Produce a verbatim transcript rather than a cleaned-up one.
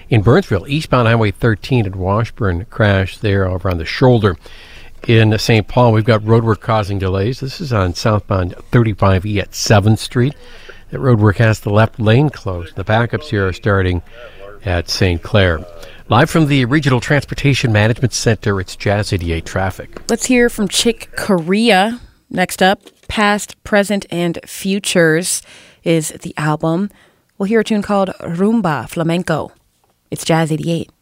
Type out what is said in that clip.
In Burnsville, eastbound Highway thirteen at Washburn crashed there over on the shoulder. In Saint Paul, we've got roadwork causing delays. This is on southbound thirty-five E at seventh Street. That roadwork has the left lane closed. The backups here are starting at Saint Clair. Live from the Regional Transportation Management Center, it's Jazz eighty-eight traffic. Let's hear from Chick Corea. Next up, Past, Present, and Futures is the album. We'll hear a tune called Rumba Flamenco. It's Jazz eighty-eight.